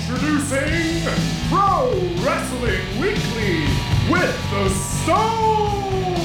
Introducing Pro Wrestling Weekly with the Stone!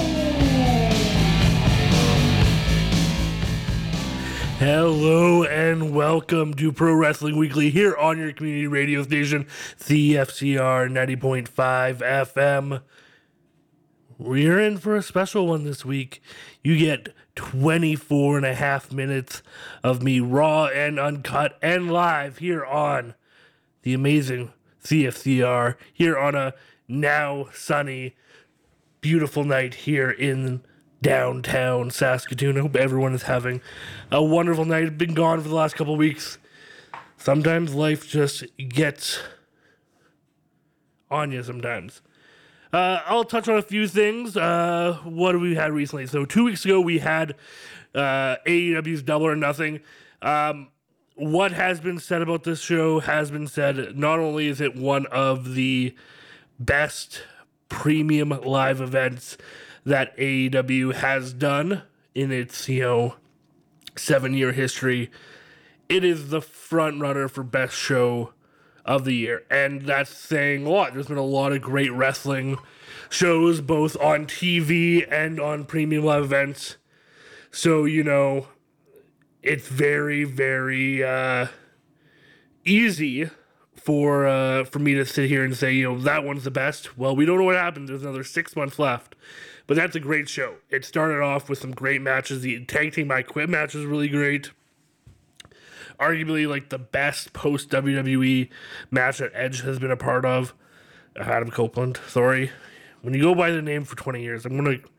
Hello and welcome to Pro Wrestling Weekly here on your community radio station, CFCR 90.5 FM. We're in for a special one this week. You get 24 and a half minutes of me raw and uncut and live here on the amazing CFCR, here on a now sunny, beautiful night here in downtown Saskatoon. I hope everyone is having a wonderful night. I've been gone for the last couple of weeks. Sometimes life just gets on you sometimes. I'll touch on a few things. What have we had recently? So 2 weeks ago, we had AEW's Double or Nothing. What has been said about this show has been said. Not only is it one of the best premium live events that AEW has done in its, 7-year history, it is the front runner for best show of the year. And that's saying a lot. There's been a lot of great wrestling shows, both on TV and on premium live events. So, it's very, very easy for me to sit here and say, that one's the best. Well, we don't know what happened. There's another 6 months left. But that's a great show. It started off with some great matches. The Tag Team I Quit match was really great. Arguably, the best post-WWE match that Edge has been a part of. Adam Copeland, sorry. When you go by the name for 20 years, I'm going to